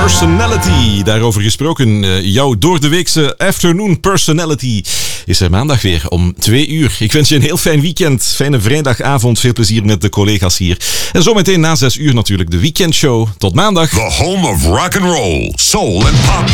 Personality. Daarover gesproken, jouw doordeweekse afternoon personality is er maandag weer om 2:00. Ik wens je een heel fijn weekend, fijne vrijdagavond, veel plezier met de collega's hier. En zometeen na 6:00 natuurlijk de weekendshow. Tot maandag. The home of rock and roll, soul and pop